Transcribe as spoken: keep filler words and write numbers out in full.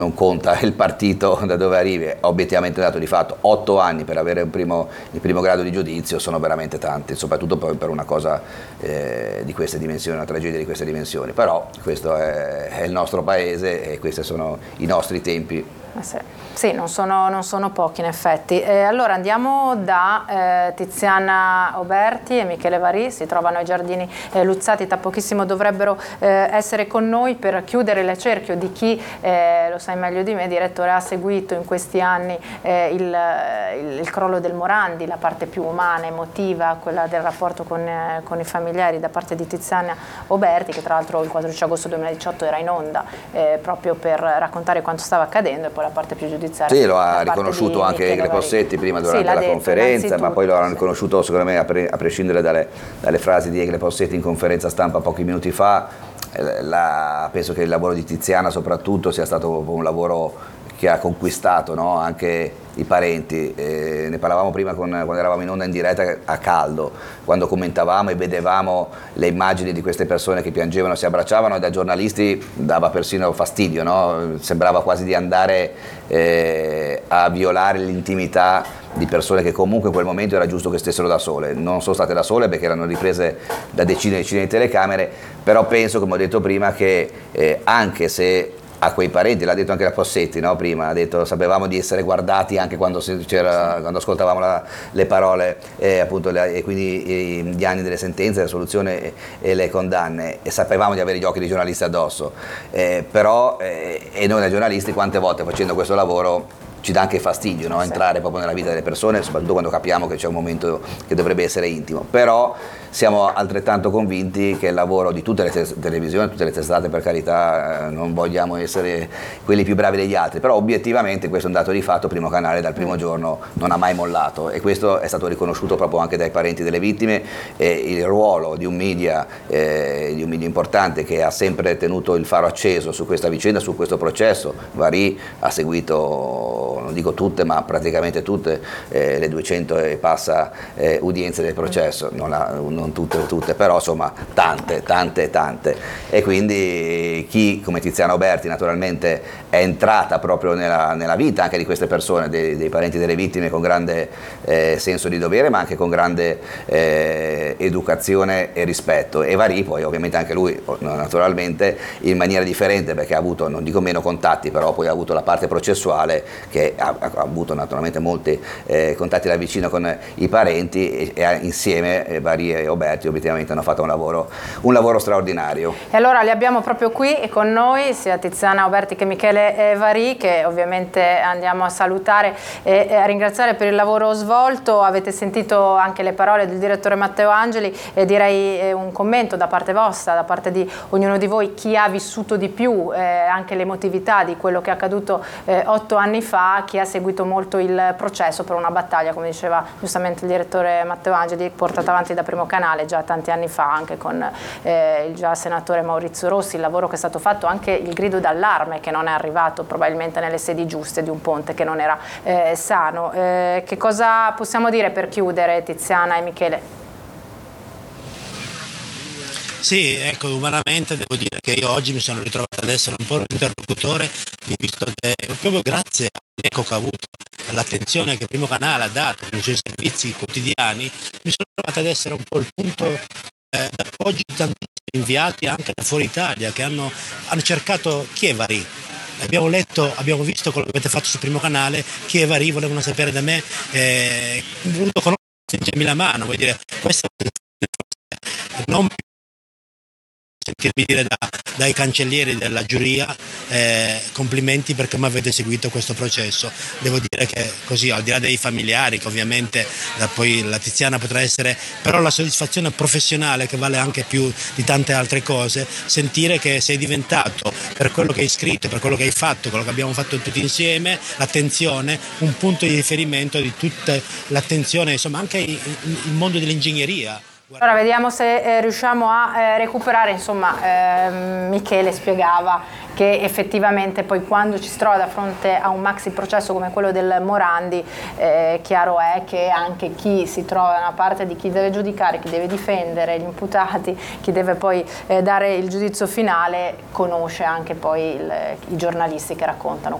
non conta il partito da dove arrivi, obiettivamente dato di fatto otto anni per avere un primo, il primo grado di giudizio sono veramente tanti, soprattutto per, per una cosa eh, di queste dimensioni, una tragedia di queste dimensioni, però questo è, è il nostro paese e questi sono i nostri tempi. Eh sì. Sì, non sono, non sono pochi in effetti. Eh, allora andiamo da eh, Tiziana Oberti e Michele Varì, si trovano ai Giardini eh, Luzzati, tra pochissimo dovrebbero eh, essere con noi per chiudere il cerchio di chi, eh, lo sai meglio di me, direttore, ha seguito in questi anni eh, il, il, il crollo del Morandi, la parte più umana, emotiva, quella del rapporto con, eh, con i familiari da parte di Tiziana Oberti, che tra l'altro il quattordici agosto duemiladiciotto era in onda eh, proprio per raccontare quanto stava accadendo, e poi la parte più giudiziaria. Sì, lo ha riconosciuto anche Egle Possetti prima durante sì, la detto, conferenza, ma poi lo hanno riconosciuto secondo me a, pre, a prescindere dalle, dalle frasi di Egle Possetti in conferenza stampa pochi minuti fa. La, penso che il lavoro di Tiziana soprattutto sia stato un lavoro che ha conquistato, no? Anche i parenti, eh, ne parlavamo prima con, quando eravamo in onda in diretta a caldo, quando commentavamo e vedevamo le immagini di queste persone che piangevano, si abbracciavano, e da giornalisti dava persino fastidio, no? Sembrava quasi di andare eh, a violare l'intimità di persone che comunque in quel momento era giusto che stessero da sole. Non sono state da sole perché erano riprese da decine e decine di telecamere, però penso, come ho detto prima, che eh, anche se a quei parenti, l'ha detto anche la Possetti, no? Prima ha detto sapevamo di essere guardati anche quando, quando ascoltavamo la, le parole eh, appunto le, e quindi eh, gli anni delle sentenze, la soluzione e, e le condanne, e sapevamo di avere gli occhi dei giornalisti addosso, eh, però eh, e noi da giornalisti quante volte facendo questo lavoro ci dà anche fastidio, no? Entrare proprio nella vita delle persone, soprattutto quando capiamo che c'è un momento che dovrebbe essere intimo, però siamo altrettanto convinti che il lavoro di tutte le te- televisioni, tutte le testate, per carità, eh, non vogliamo essere quelli più bravi degli altri, però obiettivamente questo è un dato di fatto, Primo Canale dal primo giorno non ha mai mollato, e questo è stato riconosciuto proprio anche dai parenti delle vittime, e il ruolo di un media, eh, di un media importante che ha sempre tenuto il faro acceso su questa vicenda, su questo processo. Varì ha seguito, non dico tutte, ma praticamente tutte eh, le duecento e passa eh, udienze del processo, non, ha, non tutte, tutte, però insomma tante, tante, tante. E quindi chi come Tiziana Oberti naturalmente è entrata proprio nella, nella vita anche di queste persone, dei, dei parenti delle vittime, con grande eh, senso di dovere, ma anche con grande eh, educazione e rispetto. E Varì poi ovviamente anche lui naturalmente in maniera differente, perché ha avuto, non dico meno contatti, però poi ha avuto la parte processuale, che ha, ha avuto naturalmente molti eh, contatti da vicino con i parenti, e, e insieme eh, Varì e Oberti obiettivamente hanno fatto un lavoro, un lavoro straordinario. E allora li abbiamo proprio qui con noi, sia Tiziana Oberti che Michele Varì, che ovviamente andiamo a salutare e, e a ringraziare per il lavoro svolto. Avete sentito anche le parole del direttore Matteo Angeli, e direi eh, un commento da parte vostra, da parte di ognuno di voi, chi ha vissuto di più eh, anche l'emotività di quello che è accaduto eh, otto anni fa, chi ha seguito molto il processo per una battaglia, come diceva giustamente il direttore Matteo Angeli, portata avanti da Primo Canale già tanti anni fa, anche con eh, il già senatore Maurizio Rossi, il lavoro che è stato fatto, anche il grido d'allarme che non è arrivato probabilmente nelle sedi giuste, di un ponte che non era eh, sano. Eh, che cosa possiamo dire per chiudere, Tiziana e Michele? Sì, ecco, umanamente devo dire che io oggi mi sono ritrovato ad essere un po' un interlocutore, visto che proprio grazie all'eco che ha avuto, all'attenzione che Primo Canale ha dato nei suoi servizi quotidiani, mi sono trovato ad essere un po' il punto eh, d'appoggio di tanti inviati anche da fuori Italia, che hanno, hanno cercato chi è Varì. Abbiamo letto, abbiamo visto quello che avete fatto su Primo Canale, chi è Varì, volevano sapere da me, eh, voluto conoscere, stringermi la mano, vuol dire, questo non più sentirmi dire da, dai cancellieri della giuria eh, complimenti per come avete seguito questo processo. Devo dire che così, al di là dei familiari, che ovviamente la, poi la Tiziana potrà essere, però la soddisfazione professionale, che vale anche più di tante altre cose, sentire che sei diventato, per quello che hai scritto, per quello che hai fatto, quello che abbiamo fatto tutti insieme, l'attenzione, un punto di riferimento di tutta l'attenzione, insomma anche il, il mondo dell'ingegneria. Allora vediamo se eh, riusciamo a eh, recuperare, insomma eh, Michele spiegava che effettivamente poi quando ci si trova da fronte a un maxi processo come quello del Morandi, eh, chiaro è che anche chi si trova da una parte di chi deve giudicare, chi deve difendere gli imputati, chi deve poi eh, dare il giudizio finale, conosce anche poi il, i giornalisti che raccontano